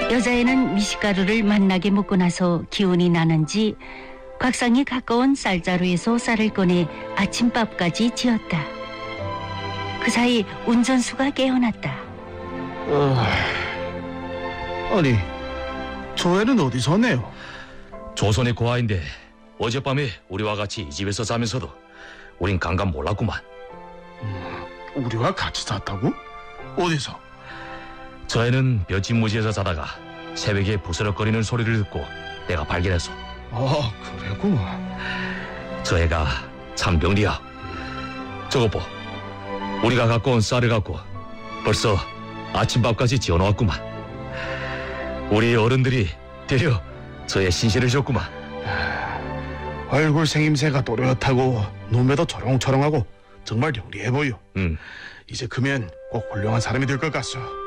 여자애는 미숫가루를 만나게 먹고 나서 기운이 나는지 곽상이 가까운 쌀자루에서 쌀을 꺼내 아침밥까지 지었다. 그 사이 운전수가 깨어났다. 아니, 저 애는 어디서 왔네요? 조선의 고아인데 어젯밤에 우리와 같이 이 집에서 자면서도 우린 간간 몰랐구만. 우리와 같이 잤다고? 어디서? 저 애는 볕집무지에서 자다가 새벽에 부스럭거리는 소리를 듣고 내가 발견했어. 아, 그래구만. 저 애가 참 병리야. 저것 봐. 우리가 갖고 온 쌀을 갖고 벌써 아침밥까지 지어놓았구만. 우리 어른들이 되려 저 애 신세를 졌구만. 얼굴 생김새가 또렷하고 눈매도 초롱초롱하고 정말 영리해 보여. 이제 크면 꼭 훌륭한 사람이 될 것 같소.